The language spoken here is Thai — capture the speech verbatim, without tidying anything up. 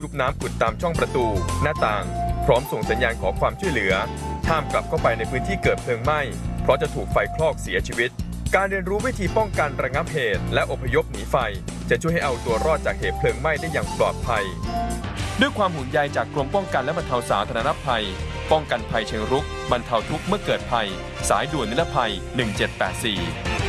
ยุบน้ำอุดตามช่องประตูหน้าต่างพร้อมส่งสัญญาณขอความช่วยเหลือห้ามกลับเข้าไปในพื้นที่เกิดเพลิงไหม้เพราะจะถูกไฟคลอกเสียชีวิตการเรียนรู้วิธีป้องกันระงับเหตุและอพยพหนีไฟจะช่วยให้เอาตัวรอดจากเหตุเพลิงไหม้ได้อย่างปลอดภัยด้วยความห่วงใยจากกรมป้องกันและบรรเทาสาธารณภัยป้องกันภัยเชิงรุกบรรเทาทุกข์เมื่อเกิดภัยสายด่วนนิรภัยหนึ่งเจ็ดแปดสี่